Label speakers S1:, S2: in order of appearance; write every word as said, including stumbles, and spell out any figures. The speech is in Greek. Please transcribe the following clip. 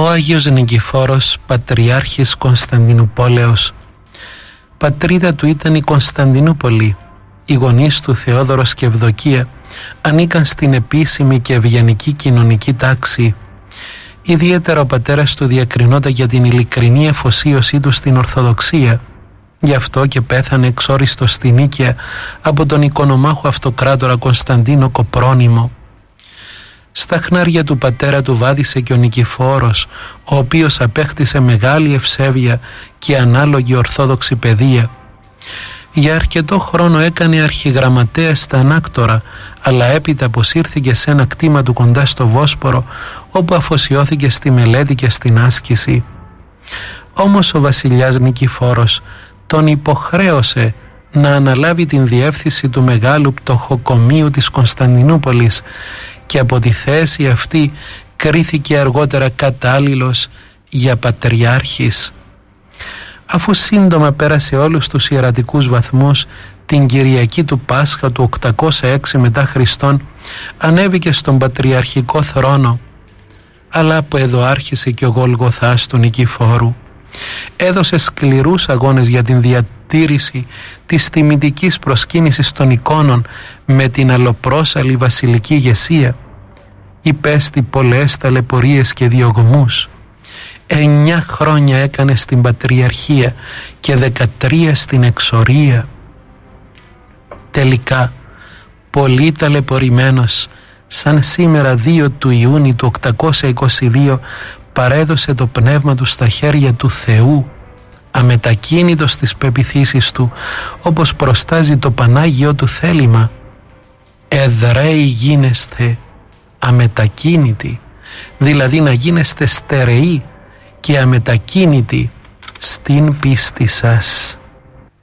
S1: Ο Άγιος Νικηφόρος, Πατριάρχης Κωνσταντινουπόλεως. Πατρίδα του ήταν η Κωνσταντινούπολη. Οι γονείς του, Θεόδωρος και Ευδοκία, ανήκαν στην επίσημη και ευγενική κοινωνική τάξη. Ιδιαίτερα ο πατέρας του διακρινόταν για την ειλικρινή αφοσίωσή του στην Ορθοδοξία. Γι' αυτό και πέθανε εξόριστος στη Νίκαια από τον οικονομάχο αυτοκράτορα Κωνσταντίνο Κοπρόνημο. Στα χνάρια του πατέρα του βάδισε και ο Νικηφόρος, ο οποίος απέκτησε μεγάλη ευσέβεια και ανάλογη ορθόδοξη παιδεία. Για αρκετό χρόνο έκανε αρχιγραμματέα στα Ανάκτορα, αλλά έπειτα αποσύρθηκε σε ένα κτήμα του κοντά στο Βόσπορο, όπου αφοσιώθηκε στη μελέτη και στην άσκηση. Όμως ο βασιλιάς Νικηφόρος τον υποχρέωσε να αναλάβει την διεύθυνση του μεγάλου πτωχοκομείου της Κωνσταντινούπολης και από τη θέση αυτή κρίθηκε αργότερα κατάλληλος για πατριάρχης. Αφού σύντομα πέρασε όλους τους ιερατικούς βαθμούς, την Κυριακή του Πάσχα του οκτακόσια έξι μετά Χριστόν ανέβηκε στον πατριαρχικό θρόνο. Αλλά από εδώ άρχισε και ο Γολγοθάς του Νικηφόρου. Έδωσε σκληρούς αγώνες για την διατήρηση της τιμητικής προσκύνησης των εικόνων με την αλλοπρόσαλη βασιλική ηγεσία. Υπέστη πολλές ταλαιπωρίες και διωγμούς. Εννιά χρόνια έκανε στην πατριαρχία και δεκατρία στην εξορία. Τελικά, πολύ ταλαιπωρημένος, σαν σήμερα δύο του Ιούνιου του οκτακόσια είκοσι δύο, παρέδωσε το πνεύμα του στα χέρια του Θεού, αμετακίνητος στις πεποιθήσεις του, όπως προστάζει το Πανάγιο του θέλημα. Εδραίοι γίνεσθε αμετακίνητοι, δηλαδή να γίνεστε στερεοί και αμετακίνητοι στην πίστη σας.